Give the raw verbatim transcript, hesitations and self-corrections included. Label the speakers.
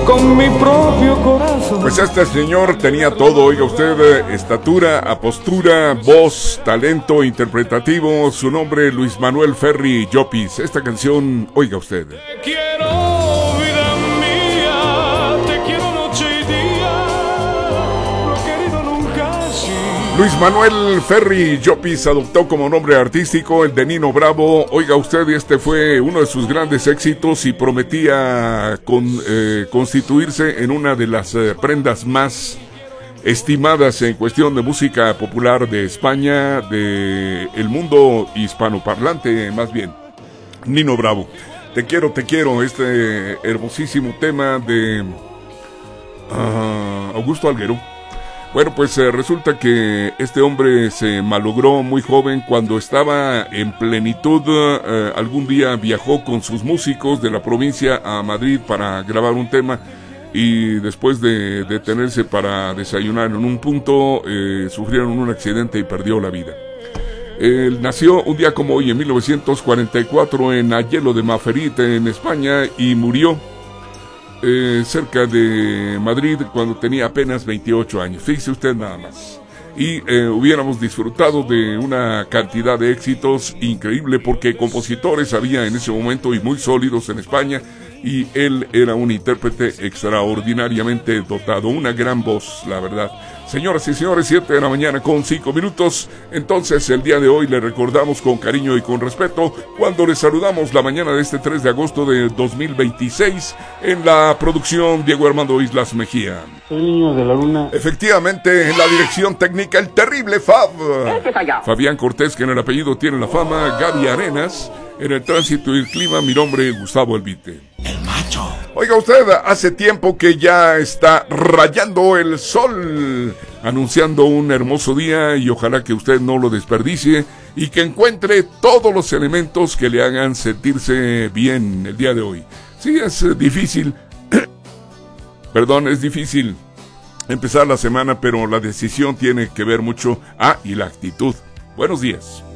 Speaker 1: con mi propio corazón.
Speaker 2: Pues este señor tenía todo, oiga usted, estatura, apostura, voz, talento interpretativo. Su nombre, Luis Manuel Ferri Llopis. Esta canción, oiga usted.
Speaker 1: Te quiero, vida mía, te quiero noche y día, no he querido nunca así.
Speaker 2: Luis Manuel Ferri Llopis adoptó como nombre artístico el de Nino Bravo. Oiga usted, este fue uno de sus grandes éxitos y prometía con, eh, constituirse en una de las eh, prendas más estimadas en cuestión de música popular de España, de el mundo hispanoparlante más bien. Nino Bravo. Te quiero, te quiero, este hermosísimo tema de uh, Augusto Alguero. Bueno, pues eh, resulta que este hombre se malogró muy joven cuando estaba en plenitud. Eh, algún día viajó con sus músicos de la provincia a Madrid para grabar un tema y después de detenerse para desayunar en un punto, eh, sufrieron un accidente y perdió la vida. Él nació un día como hoy en mil novecientos cuarenta y cuatro en Ayelo de Maferit, en España, y murió Eh, cerca de Madrid cuando tenía apenas veintiocho años. Fíjese usted nada más. Y eh, hubiéramos disfrutado de una cantidad de éxitos increíble porque compositores había en ese momento y muy sólidos en España, y él era un intérprete extraordinariamente dotado, una gran voz, la verdad. Señoras y señores, siete de la mañana con cinco minutos. Entonces el día de hoy le recordamos con cariño y con respeto cuando le saludamos la mañana de este tres de agosto de dos mil veintiséis. En la producción, Diego Armando Islas Mejía.
Speaker 3: Soy niño de la luna.
Speaker 2: Efectivamente, en la dirección técnica, el terrible Fab Fabián Cortés, que en el apellido tiene la fama. Gaby Arenas. En el tránsito y el clima, mi nombre, Gustavo Elvite.
Speaker 4: El macho.
Speaker 2: Oiga usted, hace tiempo que ya está rayando el sol, anunciando un hermoso día, y ojalá que usted no lo desperdicie y que encuentre todos los elementos que le hagan sentirse bien el día de hoy. Sí, es difícil, perdón, es difícil empezar la semana, pero la decisión tiene que ver mucho, ah, y la actitud. Buenos días.